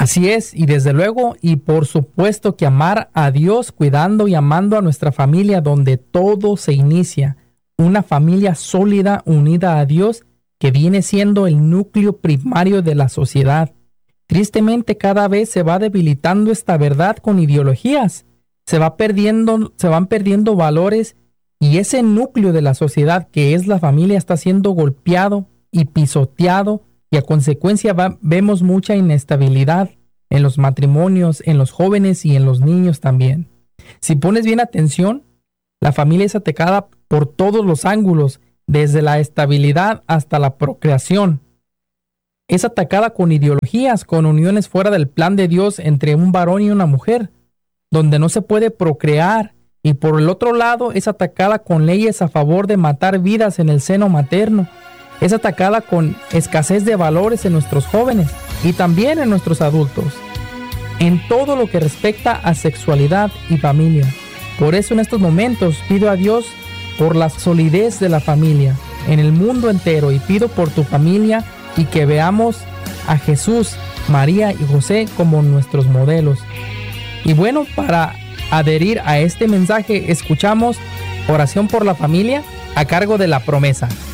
Así es, y desde luego, y por supuesto que amar a Dios cuidando y amando a nuestra familia donde todo se inicia. Una familia sólida unida a Dios que viene siendo el núcleo primario de la sociedad. Tristemente, cada vez se va debilitando esta verdad con ideologías. Se van perdiendo valores y ese núcleo de la sociedad que es la familia está siendo golpeado y pisoteado y a consecuencia vemos mucha inestabilidad en los matrimonios, en los jóvenes y en los niños también. Si pones bien atención, la familia es atacada por todos los ángulos, desde la estabilidad hasta la procreación. Es atacada con ideologías, con uniones fuera del plan de Dios entre un varón y una mujer, donde no se puede procrear, y por el otro lado es atacada con leyes a favor de matar vidas en el seno materno. Es atacada con escasez de valores en nuestros jóvenes y también en nuestros adultos, en todo lo que respecta a sexualidad y familia. Por eso en estos momentos pido a Dios por la solidez de la familia en el mundo entero y pido por tu familia y que veamos a Jesús, María y José como nuestros modelos. Y bueno, para adherir a este mensaje, escuchamos Oración por la Familia a cargo de La Promesa.